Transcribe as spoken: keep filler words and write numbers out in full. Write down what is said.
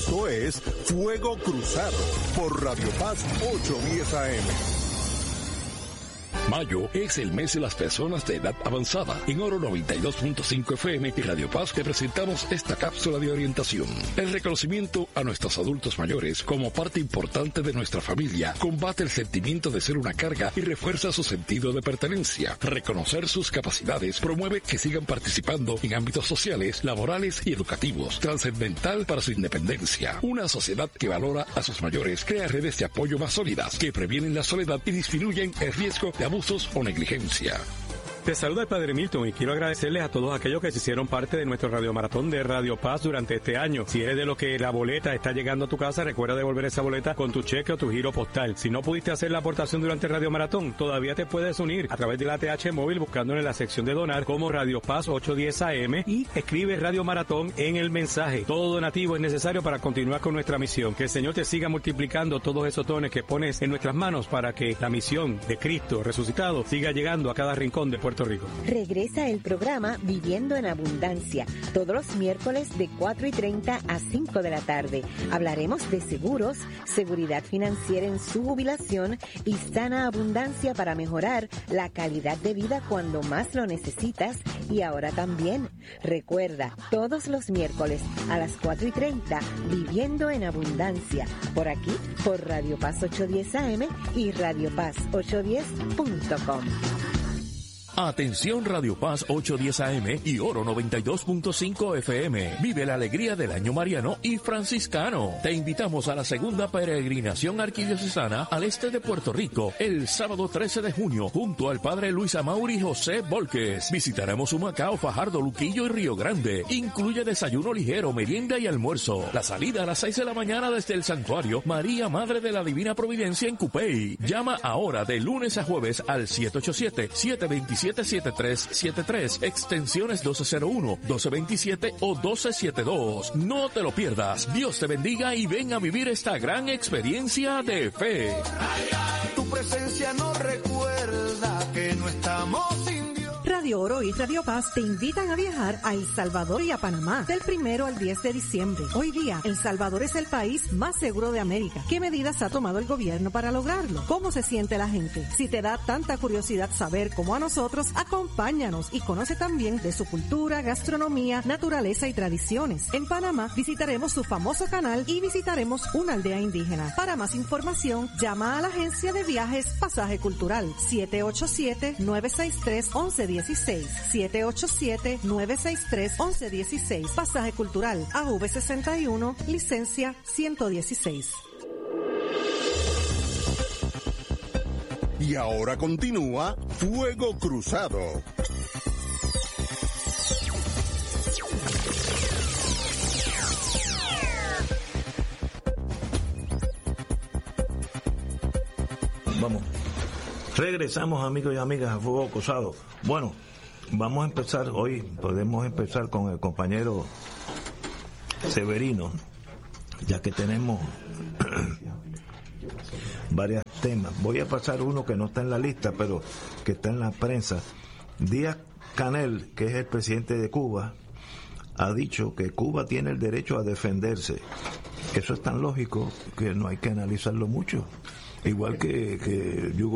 Esto es Fuego Cruzado por Radio Paz ochocientos diez A M. Mayo es el mes de las personas de edad avanzada. En Oro noventa y dos punto cinco F M y Radio Paz te presentamos esta cápsula de orientación. El reconocimiento a nuestros adultos mayores como parte importante de nuestra familia combate el sentimiento de ser una carga y refuerza su sentido de pertenencia. Reconocer sus capacidades promueve que sigan participando en ámbitos sociales, laborales y educativos, trascendental para su independencia. Una sociedad que valora a sus mayores crea redes de apoyo más sólidas que previenen la soledad y disminuyen el riesgo de abusos o negligencia. Te saluda el Padre Milton y quiero agradecerles a todos aquellos que se hicieron parte de nuestro radiomaratón de Radio Paz durante este año. Si eres de los que la boleta está llegando a tu casa, recuerda devolver esa boleta con tu cheque o tu giro postal. Si no pudiste hacer la aportación durante el radiomaratón, todavía te puedes unir a través de la A T H móvil buscándole en la sección de donar como Radio Paz ochocientos diez A M y escribe Radio Maratón en el mensaje. Todo donativo es necesario para continuar con nuestra misión. Que el Señor te siga multiplicando todos esos dones que pones en nuestras manos para que la misión de Cristo resucitado siga llegando a cada rincón de Puerto Rico. Regresa el programa Viviendo en Abundancia, todos los miércoles de cuatro y treinta a cinco de la tarde. Hablaremos de seguros, seguridad financiera en su jubilación y sana abundancia para mejorar la calidad de vida cuando más lo necesitas y ahora también. Recuerda, todos los miércoles a las cuatro y treinta, Viviendo en Abundancia, por aquí, por Radio Paz ochocientos diez A M y Radio Paz ochocientos diez punto com. Atención Radio Paz ochocientos diez A M y Oro noventa y dos punto cinco F M. Vive la alegría del año mariano y franciscano. Te invitamos a la segunda peregrinación arquidiocesana al este de Puerto Rico el sábado trece de junio junto al Padre Luis Amauri José Volques. Visitaremos Humacao, Fajardo, Luquillo y Río Grande. Incluye desayuno ligero, merienda y almuerzo. La salida a las seis de la mañana desde el santuario María Madre de la Divina Providencia en Cupey. Llama ahora de lunes a jueves al siete ocho siete, siete dos siete, siete siete tres siete tres, extensiones doce cero uno, doce veintisiete o doce setenta y dos. No te lo pierdas. Dios te bendiga y ven a vivir esta gran experiencia de fe. Tu presencia nos recuerda que no estamos sin Dios. Radio Oro y Radio Paz te invitan a viajar a El Salvador y a Panamá del primero al diez de diciembre. Hoy día, El Salvador es el país más seguro de América. ¿Qué medidas ha tomado el gobierno para lograrlo? ¿Cómo se siente la gente? Si te da tanta curiosidad saber como a nosotros, acompáñanos y conoce también de su cultura, gastronomía, naturaleza y tradiciones. En Panamá visitaremos su famoso canal y visitaremos una aldea indígena. Para más información, llama a la agencia de viajes Pasaje Cultural siete ocho siete, nueve seis tres, once dieciséis, siete ocho siete, nueve seis tres, once dieciséis. Pasaje Cultural A V sesenta y uno, licencia ciento dieciséis. Y ahora continúa Fuego Cruzado. Vamos. Regresamos, amigos y amigas, a Fuego Cruzado. Bueno, vamos a empezar hoy, podemos empezar con el compañero Severino, ya que tenemos varios temas. Voy a pasar uno que no está en la lista, pero que está en la prensa. Díaz-Canel, que es el presidente de Cuba, ha dicho que Cuba tiene el derecho a defenderse. Eso es tan lógico que no hay que analizarlo mucho. Igual que, que Yugo